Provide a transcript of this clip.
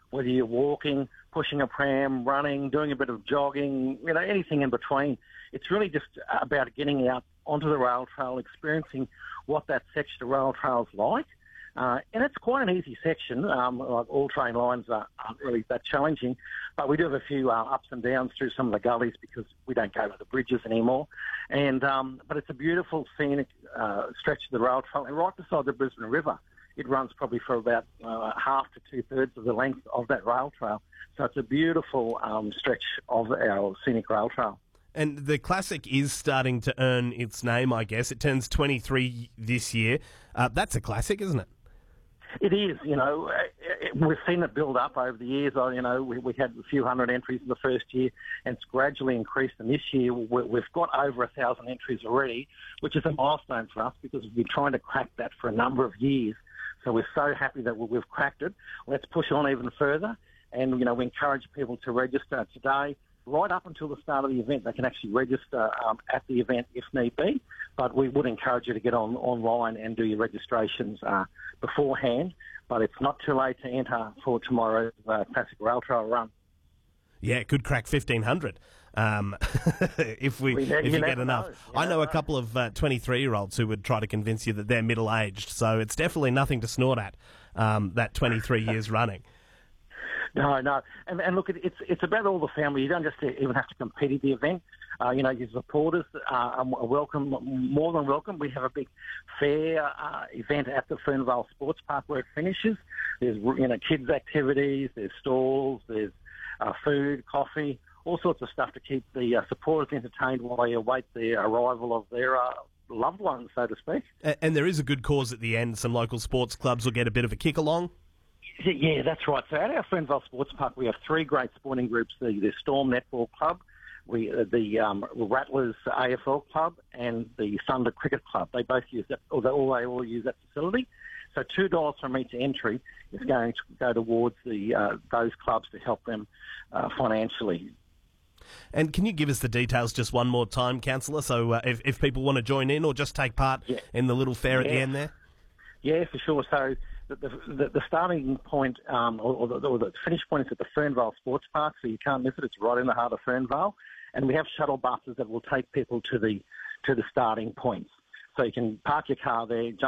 whether you're walking, pushing a pram, running, doing a bit of jogging, anything in between. It's really just about getting out onto the rail trail, experiencing what that section of rail trail's like. And it's quite an easy section. Like all train lines aren't really that challenging, but we do have a few ups and downs through some of the gullies because we don't go to the bridges anymore. And but it's a beautiful scenic stretch of the rail trail, and right beside the Brisbane River. It runs probably for about half to two-thirds of the length of that rail trail. So it's a beautiful stretch of our scenic rail trail. And the Classic is starting to earn its name, I guess. It turns 23 this year. That's a classic, isn't it? It is, we've seen it build up over the years. We had a few hundred entries in the first year, and it's gradually increased. And this year, we've got over 1,000 entries already, which is a milestone for us because we've been trying to crack that for a number of years. So we're so happy that we've cracked it. Let's push on even further. And, we encourage people to register today. Right up until the start of the event, they can actually register at the event if need be. But we would encourage you to get online and do your registrations beforehand. But it's not too late to enter for tomorrow's Classic Rail Trail run. Yeah, it could crack 1,500 if you get enough. I know a couple of 23-year-olds who would try to convince you that they're middle-aged, so it's definitely nothing to snort at, that 23 years running. No. And look, it's about all the family. You don't just even have to compete at the event. Your supporters are welcome, more than welcome. We have a big fair event at the Fernvale Sports Park where it finishes. There's, kids' activities, there's stalls, there's food, coffee, all sorts of stuff to keep the supporters entertained while they await the arrival of their loved ones, so to speak. And there is a good cause at the end. Some local sports clubs will get a bit of a kick along. Yeah, that's right. So at our Fernvale Sports Park, we have three great sporting groups: the Storm Netball Club, the Rattlers AFL Club, and the Thunder Cricket Club. They both use that, or they all use that facility. So $2 from each entry is going to go towards those clubs to help them financially. And can you give us the details just one more time, Councillor, so if people want to join in or just take part in the little fair at the end there? Yeah, for sure. So the starting point or the finish point is at the Fernvale Sports Park, so you can't miss it. It's right in the heart of Fernvale. And we have shuttle buses that will take people to the starting points. So you can park your car there, jump